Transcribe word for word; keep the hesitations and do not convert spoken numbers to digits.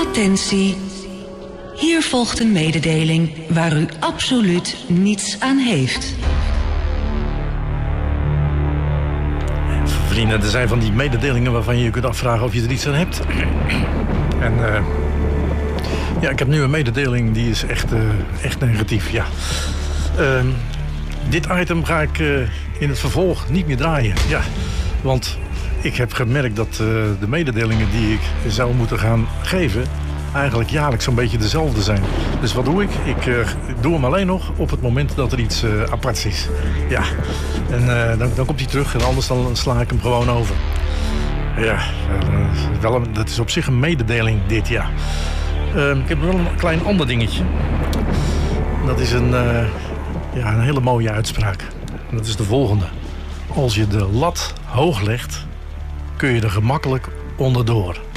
Attentie. Hier volgt een mededeling waar u absoluut niets aan heeft. Vrienden, er zijn van die mededelingen waarvan je je kunt afvragen of je er iets aan hebt. En uh, ja, ik heb nu een mededeling die is echt, uh, echt negatief, ja. Uh, dit item ga ik uh, in het vervolg niet meer draaien, ja. Want ik heb gemerkt dat uh, de mededelingen die ik zou moeten gaan geven eigenlijk jaarlijks zo'n beetje dezelfde zijn. Dus wat doe ik? Ik uh, doe hem alleen nog op het moment dat er iets uh, aparts is. Ja, en uh, dan, dan komt hij terug en anders dan sla ik hem gewoon over. Ja, uh, wel een, dat is op zich een mededeling dit jaar. Uh, ik heb wel een klein ander dingetje. Dat is een, uh, ja, een hele mooie uitspraak. En dat is de volgende. Als je de lat hoog legt, kun je er gemakkelijk onderdoor.